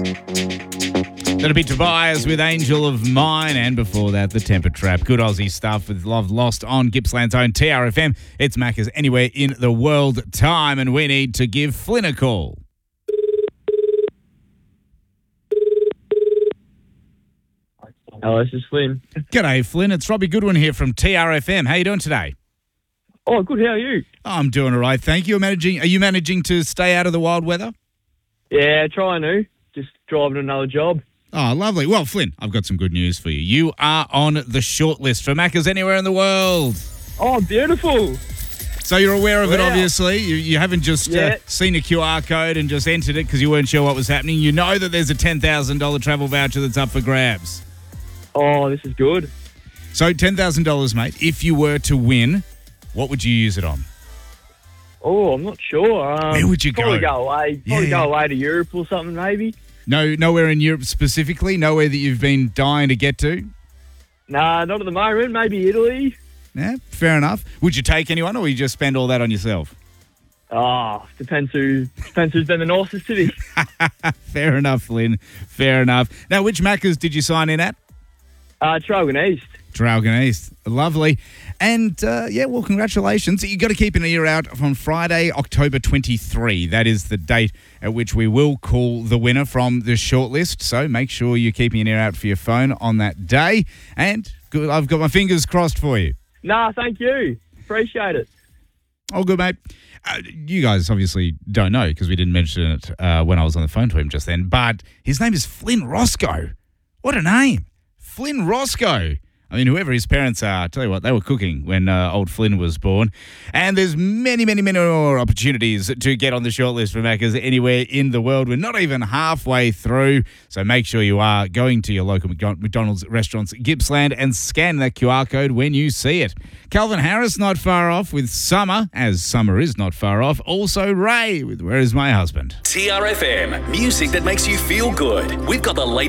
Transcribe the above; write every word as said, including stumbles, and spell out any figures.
That'll be Tobias with Angel of Mine, and before that, The Temper Trap. Good Aussie stuff with Love Lost on Gippsland's own T R F M. It's Macca's Anywhere in the World time, and we need to give Flynn a call. Hello, this is Flynn. G'day, Flynn. It's Robbie Goodwin here from T R F M. How you doing today? Oh, good. How are you? I'm doing all right, thank you. Managing? Are you managing to stay out of the wild weather? Yeah, trying to. Just driving another job. Oh, lovely. Well, Flynn, I've got some good news for you. You are on the shortlist for Macca's Anywhere in the World. Oh, beautiful. So you're aware of wow. it, obviously. You, you haven't just yeah. uh, seen a Q R code and just entered it because you weren't sure what was happening. You know that there's a ten thousand dollars travel voucher that's up for grabs. Oh, this is good. So ten thousand dollars, mate. If you were to win, what would you use it on? Oh, I'm not sure. Um, Where would you probably go? go away. Probably Yeah. go away to Europe or something, maybe. No, nowhere in Europe specifically? Nowhere that you've been dying to get to? Nah, not at the moment. Maybe Italy. Yeah, fair enough. Would you take anyone, or would you just spend all that on yourself? Oh, depends who depends who's been the nicest to this. Fair enough, Flynn. Fair enough. Now, which Maccas did you sign in at? Uh, Traralgon East. Traralgon East. Lovely. And, uh, yeah, well, congratulations. You've got to keep an ear out on Friday, October twenty-third. That is the date at which we will call the winner from the shortlist. So make sure you're keeping an ear out for your phone on that day. And good, I've got my fingers crossed for you. Nah, thank you. Appreciate it. All good, mate. Uh, you guys obviously don't know because we didn't mention it uh, when I was on the phone to him just then, but his name is Flynn Roscoe. What a name. Flynn Roscoe. I mean, whoever his parents are, I tell you what, they were cooking when uh, old Flynn was born. And there's many, many, many more opportunities to get on the shortlist for Macca's Anywhere in the World. We're not even halfway through, so make sure you are going to your local McDonald's restaurants, Gippsland, and scan that Q R code when you see it. Calvin Harris not far off with Summer, as Summer is not far off. Also Ray with Where Is My Husband? T R F M, music that makes you feel good. We've got the latest